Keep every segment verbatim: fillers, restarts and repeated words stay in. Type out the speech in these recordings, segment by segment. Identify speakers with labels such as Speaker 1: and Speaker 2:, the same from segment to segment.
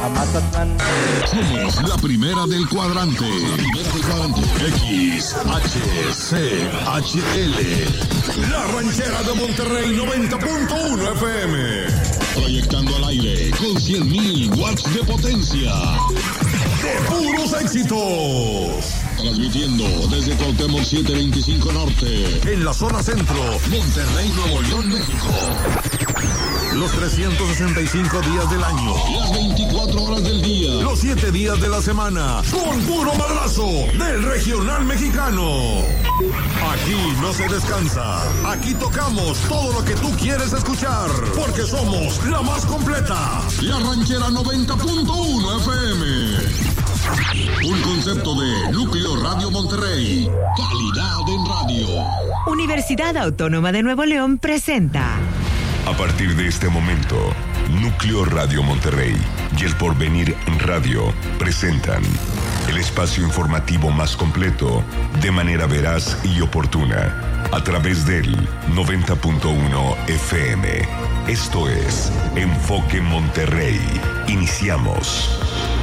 Speaker 1: a Mazatlán.
Speaker 2: Somos la primera del cuadrante. La primera del cuadrante. X, H, C, H, L. La ranchera de Monterrey noventa punto uno F M. Proyectando al aire con cien mil watts de potencia. De puros éxitos. Transmitiendo desde Cuauhtémoc setecientos veinticinco Norte. En la zona centro. Monterrey, Nuevo León, México. Los trescientos sesenta y cinco días del año. Las veinticuatro horas del día. Los siete días de la semana. Con puro madrazo del regional mexicano. Aquí no se descansa. Aquí tocamos todo lo que tú quieres escuchar. Porque somos la más completa. La ranchera noventa punto uno F M. Un concepto de Núcleo Radio Monterrey. Calidad en radio.
Speaker 3: Universidad Autónoma de Nuevo León presenta.
Speaker 4: A partir de este momento, Núcleo Radio Monterrey y El Porvenir Radio presentan el espacio informativo más completo de manera veraz y oportuna a través del noventa punto uno F M. Esto es Enfoque Monterrey. Iniciamos.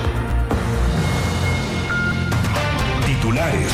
Speaker 4: Titulares.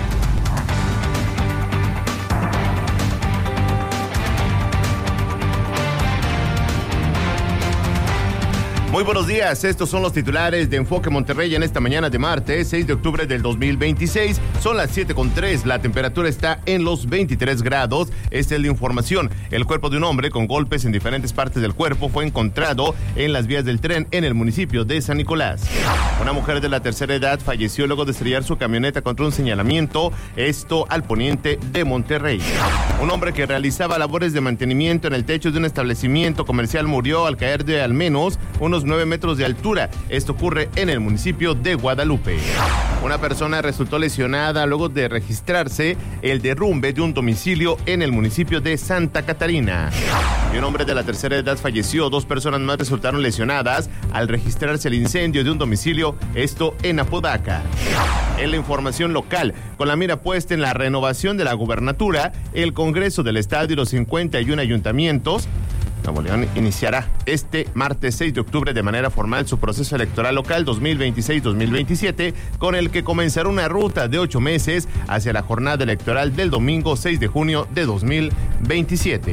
Speaker 5: Muy buenos días, estos son los titulares de Enfoque Monterrey en esta mañana de martes, seis de octubre del dos mil veintiséis. Son las siete con tres, la temperatura está en los veintitrés grados. Esta es la información. El cuerpo de un hombre con golpes en diferentes partes del cuerpo fue encontrado en las vías del tren en el municipio de San Nicolás. Una mujer de la tercera edad falleció luego de estrellar su camioneta contra un señalamiento, esto al poniente de Monterrey. Un hombre que realizaba labores de mantenimiento en el techo de un establecimiento comercial murió al caer de al menos unos nueve metros de altura. Esto ocurre en el municipio de Guadalupe. Una persona resultó lesionada luego de registrarse el derrumbe de un domicilio en el municipio de Santa Catarina. Y un hombre de la tercera edad falleció. Dos personas más resultaron lesionadas al registrarse el incendio de un domicilio, esto en Apodaca. En la información local, con la mira puesta en la renovación de la gubernatura, el Congreso del Estado y los cincuenta y uno ayuntamientos, Nuevo León iniciará este martes seis de octubre de manera formal su proceso electoral local dos mil veintiséis dos mil veintisiete, con el que comenzará una ruta de ocho meses hacia la jornada electoral del domingo seis de junio de dos mil veintisiete.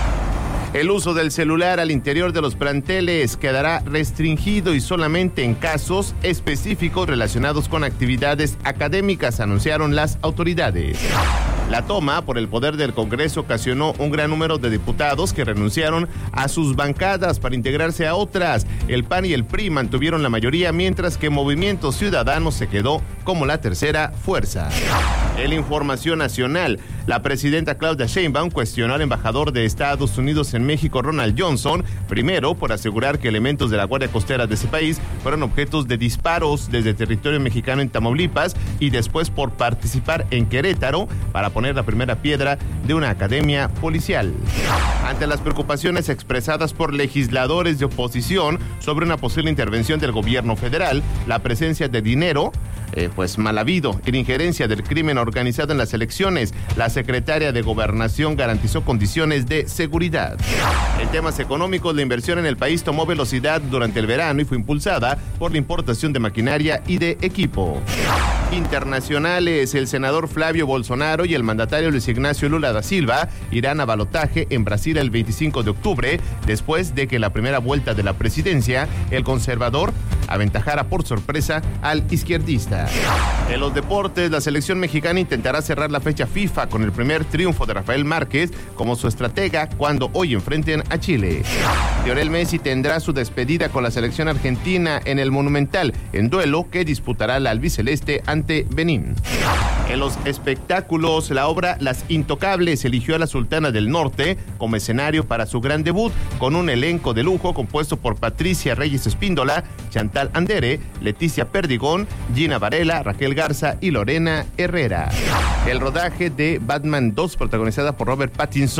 Speaker 5: El uso del celular al interior de los planteles quedará restringido y solamente en casos específicos relacionados con actividades académicas, anunciaron las autoridades. La toma por el poder del Congreso ocasionó un gran número de diputados que renunciaron a sus bancadas para integrarse a otras. El P A N y el P R I mantuvieron la mayoría, mientras que Movimiento Ciudadano se quedó como la tercera fuerza. En la información nacional, la presidenta Claudia Sheinbaum cuestionó al embajador de Estados Unidos en México, Ronald Johnson, primero por asegurar que elementos de la Guardia Costera de ese país fueron objetos de disparos desde territorio mexicano en Tamaulipas, y después por participar en Querétaro para poner la primera piedra de una academia policial. Ante las preocupaciones expresadas por legisladores de oposición sobre una posible intervención del gobierno federal, la presencia de dinero, eh, pues mal habido, en injerencia del crimen organizado en las elecciones, la secretaria de Gobernación garantizó condiciones de seguridad. En temas económicos, la inversión en el país tomó velocidad durante el verano y fue impulsada por la importación de maquinaria y de equipo. Internacionales, el senador Flavio Bolsonaro y el mandatario Luis Ignacio Lula da Silva irán a balotaje en Brasil el veinticinco de octubre, después de que en la primera vuelta de la presidencia el conservador aventajara por sorpresa al izquierdista. En los deportes, la selección mexicana intentará cerrar la fecha FIFA con el primer triunfo de Rafael Márquez como su estratega cuando hoy enfrenten a Chile. Lionel Messi tendrá su despedida con la selección argentina en el Monumental, en duelo que disputará la albiceleste ante Benín. En los espectáculos, la obra Las Intocables eligió a la Sultana del Norte como escenario para su gran debut, con un elenco de lujo compuesto por Patricia Reyes Espíndola, Chantal Andere, Leticia Perdigón, Gina Varela, Raquel Garza y Lorena Herrera. El rodaje de Batman dos, protagonizada por Robert Pattinson,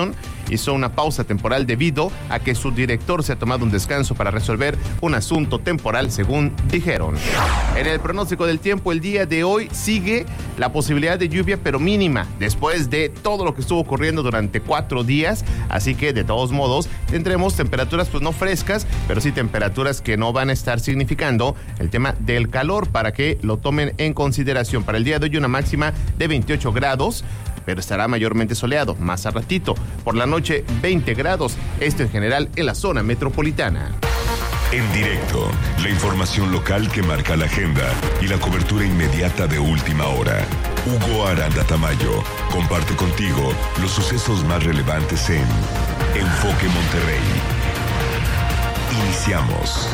Speaker 5: hizo una pausa temporal debido a que su director se ha tomado un descanso para resolver un asunto temporal, según dijeron. En el pronóstico del tiempo, el día de hoy sigue la posibilidad de lluvia, pero mínima, después de todo lo que estuvo ocurriendo durante cuatro días, así que de todos modos tendremos temperaturas pues no frescas, pero sí temperaturas que no van a estar significando el tema del calor, para que lo tomen en consideración. Para el día de hoy una máxima de veintiocho grados, pero estará mayormente soleado más a ratito. Por la noche veinte grados, esto en general en la zona metropolitana.
Speaker 4: En directo, la información local que marca la agenda y la cobertura inmediata de última hora. Hugo Aranda Tamayo comparte contigo los sucesos más relevantes en Enfoque Monterrey. Iniciamos.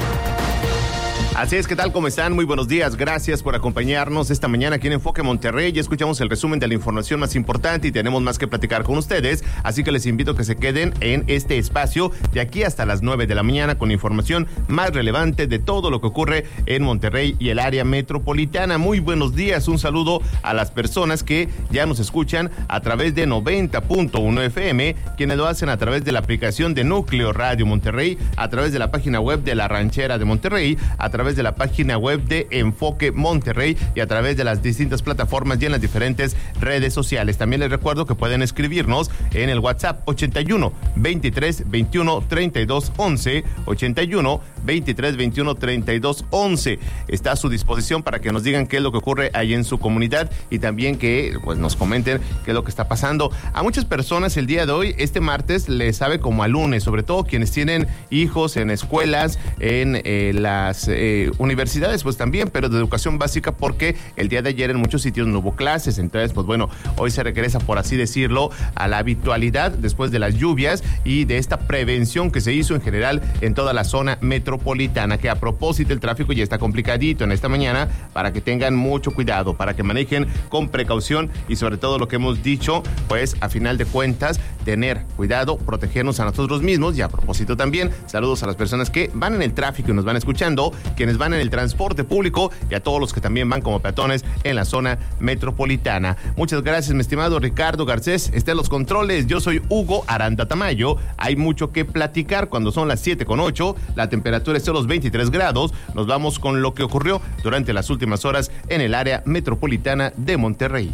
Speaker 5: Así es, ¿qué tal? ¿Cómo están? Muy buenos días. Gracias por acompañarnos esta mañana aquí en Enfoque Monterrey. Ya escuchamos el resumen de la información más importante y tenemos más que platicar con ustedes. Así que les invito a que se queden en este espacio de aquí hasta las nueve de la mañana con información más relevante de todo lo que ocurre en Monterrey y el área metropolitana. Muy buenos días. Un saludo a las personas que ya nos escuchan a través de noventa punto uno F M, quienes lo hacen a través de la aplicación de Núcleo Radio Monterrey, a través de la página web de La Ranchera de Monterrey, a través de la página web de Enfoque Monterrey y a través de las distintas plataformas y en las diferentes redes sociales. También les recuerdo que pueden escribirnos en el WhatsApp ochenta y uno, veintitrés, veintiuno, treinta y dos, once, ochenta y uno, veintitrés, veintiuno, treinta y dos, once. Está a su disposición para que nos digan qué es lo que ocurre ahí en su comunidad y también que pues nos comenten qué es lo que está pasando. A muchas personas el día de hoy, este martes, les sabe como a lunes, sobre todo quienes tienen hijos en escuelas, en eh, las eh, universidades, pues también, pero de educación básica, porque el día de ayer en muchos sitios no hubo clases. Entonces, pues bueno, hoy se regresa, por así decirlo, a la habitualidad después de las lluvias y de esta prevención que se hizo en general en toda la zona metropolitana, que a propósito el tráfico ya está complicadito en esta mañana, para que tengan mucho cuidado, para que manejen con precaución y sobre todo lo que hemos dicho, pues a final de cuentas, tener cuidado, protegernos a nosotros mismos. Y a propósito también, saludos a las personas que van en el tráfico y nos van escuchando, quienes van en el transporte público y a todos los que también van como peatones en la zona metropolitana. Muchas gracias, mi estimado Ricardo Garcés. Está en los controles. Yo soy Hugo Aranda Tamayo. Hay mucho que platicar cuando son las siete con ocho. La temperatura está a los veintitrés grados. Nos vamos con lo que ocurrió durante las últimas horas en el área metropolitana de Monterrey.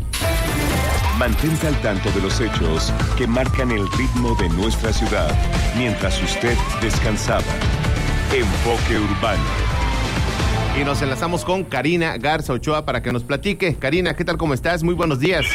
Speaker 4: Mantente al tanto de los hechos que marcan el ritmo de nuestra ciudad mientras usted descansaba. Enfoque Urbano.
Speaker 5: Y nos enlazamos con Karina Garza Ochoa para que nos platique. Karina, ¿qué tal? ¿Cómo estás? Muy buenos días.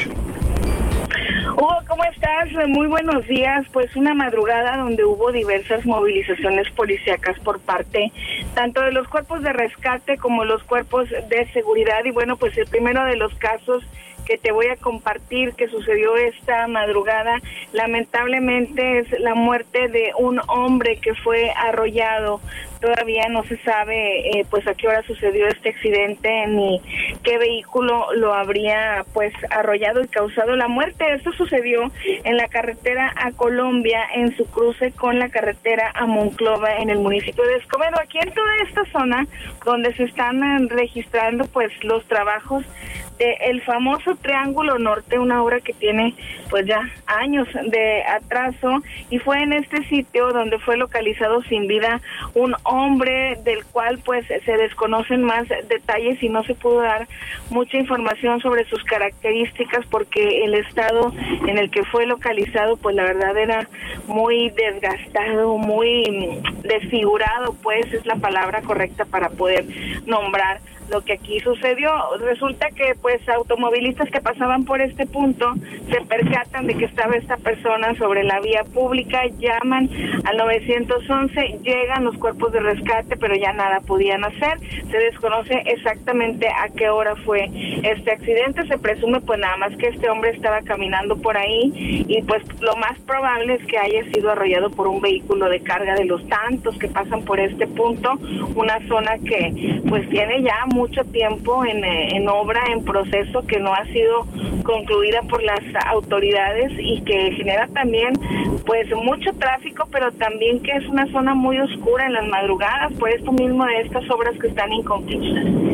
Speaker 1: Hugo, ¿cómo estás? Muy buenos días. Pues una madrugada donde hubo diversas movilizaciones policíacas por parte tanto de los cuerpos de rescate como los cuerpos de seguridad. Y bueno, pues el primero de los casos que te voy a compartir que sucedió esta madrugada, lamentablemente es la muerte de un hombre que fue arrollado. Todavía no se sabe eh, pues a qué hora sucedió este accidente ni qué vehículo lo habría pues arrollado y causado la muerte. Esto sucedió en la carretera a Colombia, en su cruce con la carretera a Monclova, en el municipio de Escobedo, aquí en toda esta zona donde se están registrando pues los trabajos de el famoso Triángulo Norte, una obra que tiene pues ya años de atraso, y fue en este sitio donde fue localizado sin vida un hombre del cual pues se desconocen más detalles y no se pudo dar mucha información sobre sus características porque el estado en el que fue localizado pues la verdad era muy desgastado, muy desfigurado, pues es la palabra correcta para poder nombrar lo que aquí sucedió. Resulta que pues automovilistas que pasaban por este punto se percatan de que estaba esta persona sobre la vía pública, llaman al nueve once, llegan los cuerpos de rescate, pero ya nada podían hacer. Se desconoce exactamente a qué hora fue este accidente. Se presume pues nada más que este hombre estaba caminando por ahí y pues lo más probable es que haya sido arrollado por un vehículo de carga de los tantos que pasan por este punto, una zona que pues tiene ya mucho tiempo en, en obra, en proceso, que no ha sido concluida por las autoridades y que genera también pues mucho tráfico, pero también que es una zona muy oscura en las madrugadas, por esto mismo de estas obras que están inconclusas.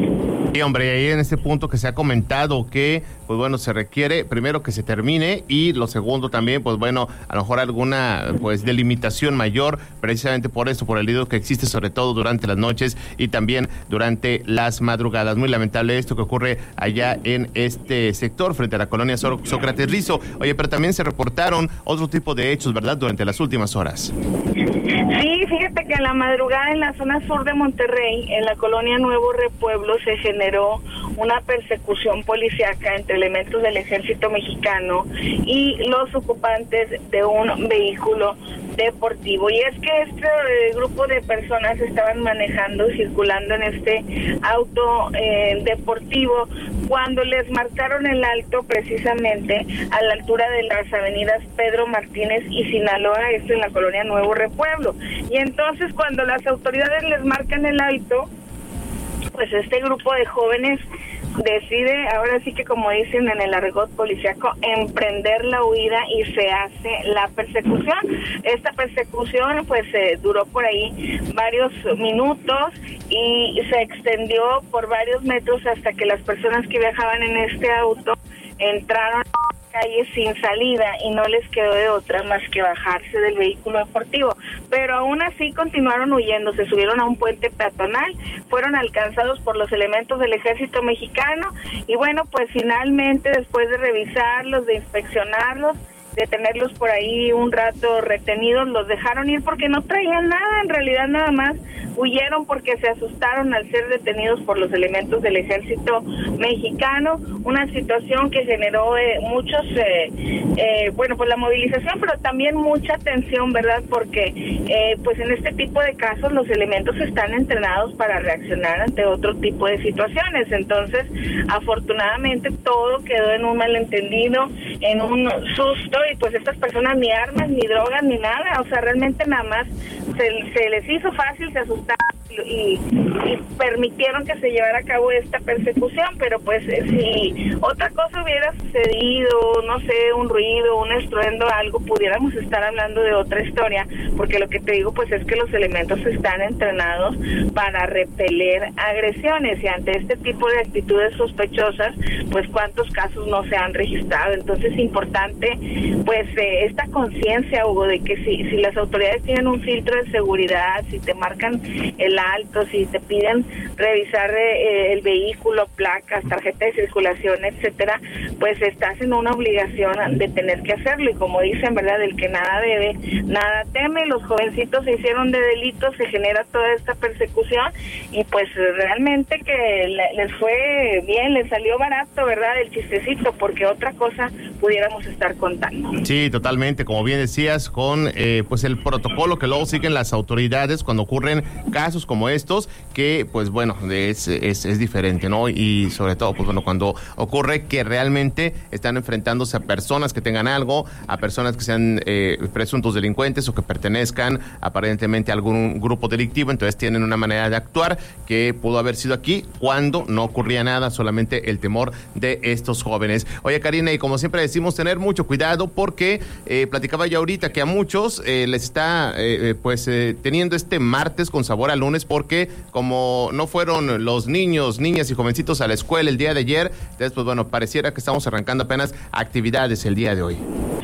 Speaker 5: Sí, hombre, ahí en este punto que se ha comentado que, pues bueno, se requiere primero que se termine y lo segundo también, pues bueno, a lo mejor alguna pues delimitación mayor, precisamente por eso, por el lío que existe sobre todo durante las noches y también durante las madrugadas. Muy lamentable esto que ocurre allá en este sector frente a la colonia Sócrates Rizo. Oye, pero también se reportaron otro tipo de hechos, ¿verdad?, durante las últimas horas.
Speaker 1: Sí, fíjate que en la madrugada en la zona sur de Monterrey, en la colonia Nuevo Repueblo, se generó una persecución policíaca entre elementos del ejército mexicano y los ocupantes de un vehículo deportivo. Y es que este eh, grupo de personas estaban manejando, circulando en este auto eh, deportivo, cuando les marcaron el alto precisamente a la altura de las avenidas Pedro Martínez y Sinaloa, esto en la colonia Nuevo Repueblo. Y entonces cuando las autoridades les marcan el alto, pues este grupo de jóvenes decide, ahora sí que como dicen en el argot policíaco, emprender la huida y se hace la persecución. Esta persecución pues eh, duró por ahí varios minutos y se extendió por varios metros hasta que las personas que viajaban en este auto entraron a la calle sin salida y no les quedó de otra más que bajarse del vehículo deportivo, pero aún así continuaron huyendo, se subieron a un puente peatonal, fueron alcanzados por los elementos del ejército mexicano y bueno, pues finalmente después de revisarlos, de inspeccionarlos, de tenerlos por ahí un rato retenidos, los dejaron ir porque no traían nada, en realidad nada más huyeron porque se asustaron al ser detenidos por los elementos del ejército mexicano, una situación que generó eh, muchos, eh, eh, bueno, pues la movilización, pero también mucha tensión, ¿verdad? Porque eh, pues en este tipo de casos los elementos están entrenados para reaccionar ante otro tipo de situaciones, entonces afortunadamente todo quedó en un malentendido, en un susto, y pues estas personas ni armas, ni drogas, ni nada, o sea, realmente nada más se, se les hizo fácil, se asustaron y, y permitieron que se llevara a cabo esta persecución, pero pues si otra cosa hubiera sucedido, no sé, un ruido, un estruendo, algo, pudiéramos estar hablando de otra historia, porque lo que te digo pues es que los elementos están entrenados para repeler agresiones y ante este tipo de actitudes sospechosas, pues cuántos casos no se han registrado. Entonces es importante pues eh, esta conciencia, Hugo, de que si, si las autoridades tienen un filtro de seguridad, si te marcan el alto, si te piden revisar eh, el vehículo, placas, tarjeta de circulación, etcétera, pues estás en una obligación de tener que hacerlo y como dicen, ¿verdad?, el que nada debe, nada teme. Los jovencitos se hicieron de delitos, se genera toda esta persecución y pues realmente que les fue bien, les salió barato, ¿verdad?, el chistecito, porque otra cosa pudiéramos estar contando.
Speaker 5: Sí, totalmente, como bien decías, con eh, pues el protocolo que luego siguen las autoridades cuando ocurren casos como estos, que pues bueno, es, es, es diferente, ¿no? Y sobre todo, pues bueno, cuando ocurre que realmente están enfrentándose a personas que tengan algo, a personas que sean eh, presuntos delincuentes o que pertenezcan aparentemente a algún grupo delictivo, entonces tienen una manera de actuar que pudo haber sido aquí cuando no ocurría nada, solamente el temor de estos jóvenes. Oye, Karina, y como siempre decimos, tener mucho cuidado porque eh, platicaba yo ahorita que a muchos eh, les está eh, pues eh, teniendo este martes con sabor a lunes porque como no fueron los niños, niñas y jovencitos a la escuela el día de ayer, entonces pues bueno, pareciera que estamos arrancando apenas actividades el día de hoy.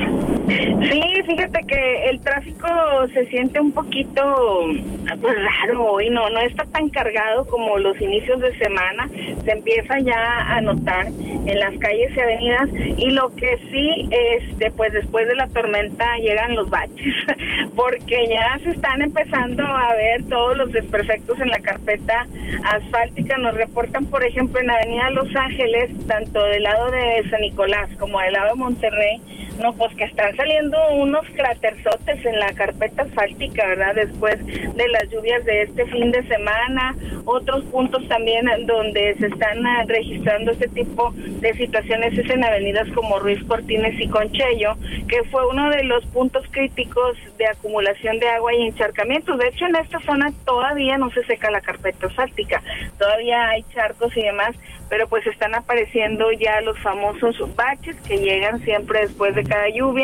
Speaker 1: Sí, fíjate que el tráfico se siente un poquito pues raro hoy, no no está tan cargado como los inicios de semana, se empieza ya a notar en las calles y avenidas y lo que sí, este, pues después de la tormenta llegan los baches, porque ya se están empezando a ver todos los desperfectos en la carpeta asfáltica. Nos reportan, por ejemplo, en Avenida Los Ángeles, tanto del lado de San Nicolás como del lado de Monterrey, no, pues que están saliendo unos cráterzotes en la carpeta asfáltica, ¿verdad?, después de las lluvias de este fin de semana. Otros puntos también donde se están registrando este tipo de situaciones es en avenidas como Ruiz Cortines y Conchello, que fue uno de los puntos críticos de acumulación de agua y encharcamientos. De hecho, en esta zona todavía no se seca la carpeta asfáltica, todavía hay charcos y demás, pero pues están apareciendo ya los famosos baches que llegan siempre después de cada lluvia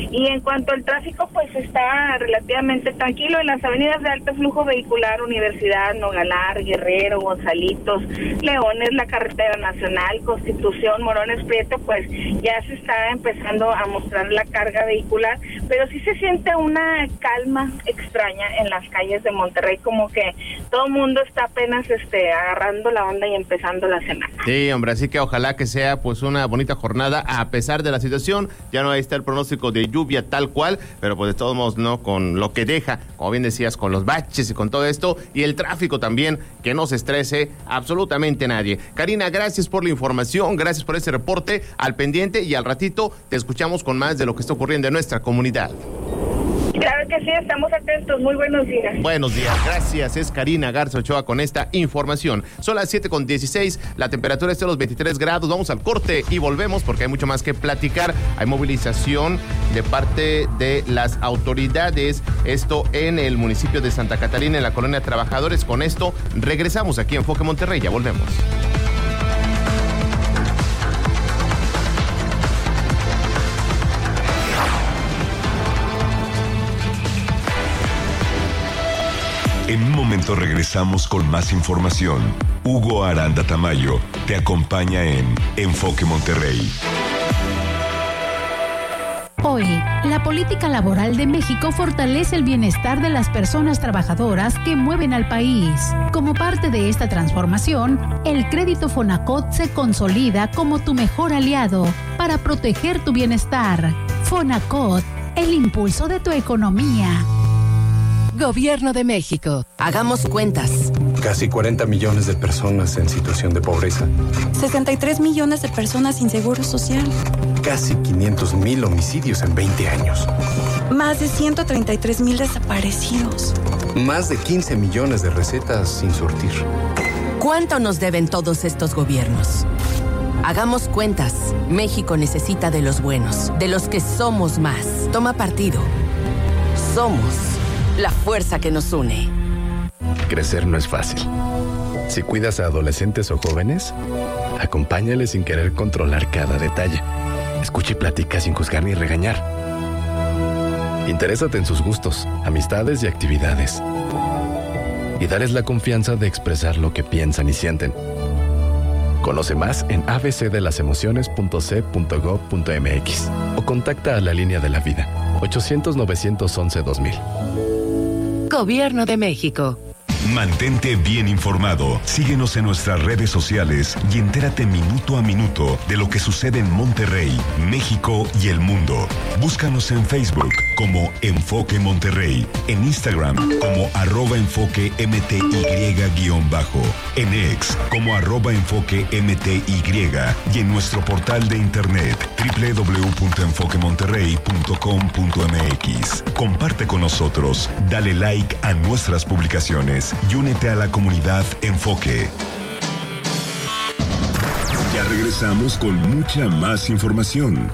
Speaker 1: Y en cuanto al tráfico, pues está relativamente tranquilo en las avenidas de alto flujo vehicular, Universidad, Nogalar, Guerrero, Gonzalitos, Leones, la carretera nacional, Constitución, Morones Prieto, pues ya se está empezando a mostrar la carga vehicular, pero sí se siente una calma extraña en las calles de Monterrey, como que todo el mundo está apenas este agarrando la onda y empezando la semana.
Speaker 5: Sí, hombre, así que ojalá que sea pues una bonita jornada a pesar de la situación. Ya no ahí está el pronóstico de lluvia tal cual, pero pues de todos modos no, con lo que deja, como bien decías, con los baches y con todo esto, y el tráfico también, que no se estrese absolutamente nadie. Karina, gracias por la información, gracias por ese reporte, al pendiente, y al ratito te escuchamos con más de lo que está ocurriendo en nuestra comunidad.
Speaker 1: Claro que sí, estamos atentos. Muy buenos días.
Speaker 5: Buenos días, gracias. Es Karina Garza Ochoa con esta información. Son las siete con dieciséis, la temperatura está a los veintitrés grados. Vamos al corte y volvemos porque hay mucho más que platicar. Hay movilización de parte de las autoridades, esto en el municipio de Santa Catarina, en la colonia Trabajadores. Con esto regresamos aquí en Enfoque Monterrey, ya volvemos.
Speaker 4: En un momento regresamos con más información. Hugo Aranda Tamayo te acompaña en Enfoque Monterrey.
Speaker 6: Hoy, la política laboral de México fortalece el bienestar de las personas trabajadoras que mueven al país. Como parte de esta transformación, el crédito Fonacot se consolida como tu mejor aliado para proteger tu bienestar. Fonacot, el impulso de tu economía.
Speaker 7: Gobierno de México. Hagamos cuentas.
Speaker 8: Casi cuarenta millones de personas en situación de pobreza.
Speaker 9: sesenta y tres millones de personas sin seguro social.
Speaker 8: Casi quinientos mil homicidios en veinte años.
Speaker 9: Más de ciento treinta y tres mil desaparecidos.
Speaker 8: Más de quince millones de recetas sin surtir.
Speaker 7: ¿Cuánto nos deben todos estos gobiernos? Hagamos cuentas. México necesita de los buenos, de los que somos más. Toma partido. Somos la fuerza que nos une.
Speaker 10: Crecer no es fácil. Si cuidas a adolescentes o jóvenes, acompáñales sin querer controlar cada detalle. Escucha y platica sin juzgar ni regañar. Interésate en sus gustos, amistades y actividades. Y dales la confianza de expresar lo que piensan y sienten. Conoce más en a b c de las emociones punto c punto gov punto m x o contacta a la línea de la vida ochocientos novecientos once dos mil.
Speaker 7: Gobierno de México.
Speaker 4: Mantente bien informado. Síguenos en nuestras redes sociales y entérate minuto a minuto de lo que sucede en Monterrey, México y el mundo. Búscanos en Facebook como Enfoque Monterrey, en Instagram como arroba enfoque mty guión bajo, en X como arroba enfoque mty y en nuestro portal de internet doble u doble u doble u punto enfoque monterrey punto com punto m x. Comparte con nosotros, dale like a nuestras publicaciones y únete a la comunidad Enfoque.
Speaker 2: Ya regresamos con mucha más información.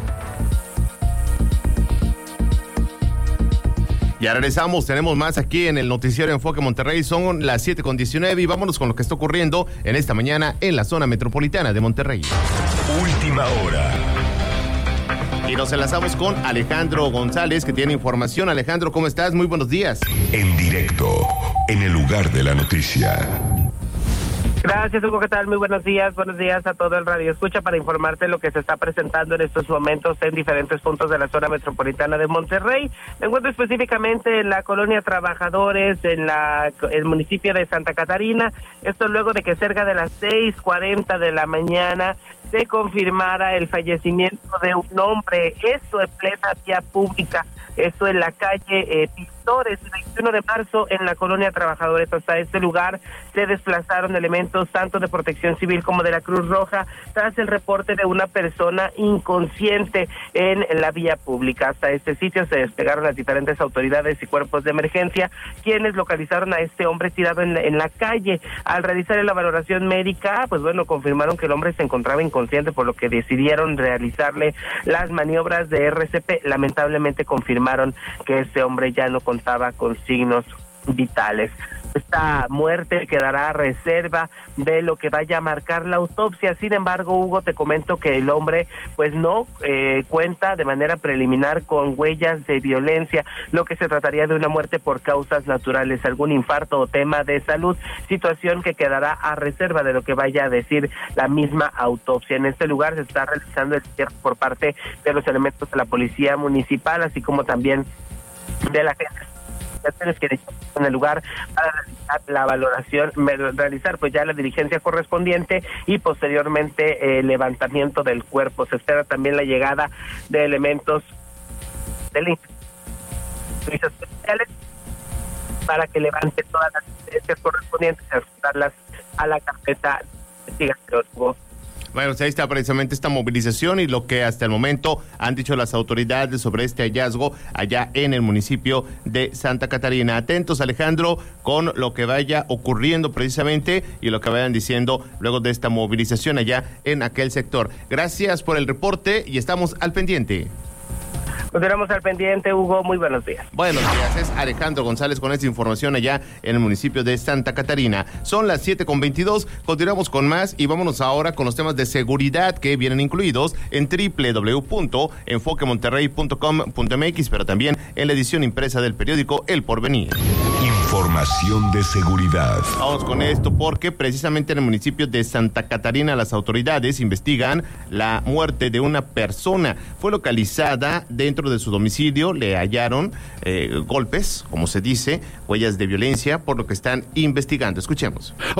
Speaker 5: Ya regresamos, tenemos más aquí en el noticiero Enfoque Monterrey. Son las siete con diecinueve y vámonos con lo que está ocurriendo en esta mañana en la zona metropolitana de Monterrey.
Speaker 4: Última hora.
Speaker 5: Y nos enlazamos con Alejandro González, que tiene información. Alejandro, ¿cómo estás? Muy buenos días.
Speaker 4: En directo, en el lugar de la noticia.
Speaker 11: Gracias, Hugo. ¿Qué tal? Muy buenos días. Buenos días a todo el radio escucha para informarte lo que se está presentando en estos momentos en diferentes puntos de la zona metropolitana de Monterrey. Me encuentro específicamente en la colonia Trabajadores, en la el municipio de Santa Catarina. Esto luego de que cerca de las seis cuarenta de la mañana se confirmara el fallecimiento de un hombre. Esto en plena vía pública. Esto en la calle eh, Pintores, el veintiuno de marzo, en la colonia Trabajadores. Hasta este lugar se desplazaron elementos tanto de Protección Civil como de la Cruz Roja tras el reporte de una persona inconsciente en la vía pública. Hasta este sitio se desplegaron las diferentes autoridades y cuerpos de emergencia, quienes localizaron a este hombre tirado en la, en la calle. Al realizar la valoración médica, pues bueno, confirmaron que el hombre se encontraba inconsciente, por lo que decidieron realizarle las maniobras de R C P. Lamentablemente confirmaron que este hombre ya no contaba con signos vitales. Esta muerte quedará a reserva de lo que vaya a marcar la autopsia. Sin embargo, Hugo, te comento que el hombre pues no eh, cuenta de manera preliminar con huellas de violencia, lo que se trataría de una muerte por causas naturales, algún infarto o tema de salud, situación que quedará a reserva de lo que vaya a decir la misma autopsia. En este lugar se está realizando el cierre por parte de los elementos de la policía municipal, así como también de la gente que en el lugar para realizar la valoración, realizar pues ya la diligencia correspondiente y posteriormente el levantamiento del cuerpo. Se espera también la llegada de elementos de las servicios especiales para que levante todas las diligencias correspondientes y asustarlas a la carpeta de investigación.
Speaker 5: Bueno, pues ahí está precisamente esta movilización y lo que hasta el momento han dicho las autoridades sobre este hallazgo allá en el municipio de Santa Catarina. Atentos, Alejandro, con lo que vaya ocurriendo precisamente y lo que vayan diciendo luego de esta movilización allá en aquel sector. Gracias por el reporte y estamos al pendiente.
Speaker 11: Continuamos al pendiente, Hugo, muy buenos días.
Speaker 5: Buenos días, es Alejandro González con esta información allá en el municipio de Santa Catarina. Son las siete con veintidós, continuamos con más y vámonos ahora con los temas de seguridad que vienen incluidos en doble u doble u doble u punto enfoque monterrey punto com punto m x, pero también en la edición impresa del periódico El Porvenir.
Speaker 4: Información de seguridad.
Speaker 5: Vamos con esto porque precisamente en el municipio de Santa Catarina las autoridades investigan la muerte de una persona. Fue localizada dentro de su domicilio, le hallaron eh, golpes, como se dice, huellas de violencia, por lo que están investigando. Escuchemos.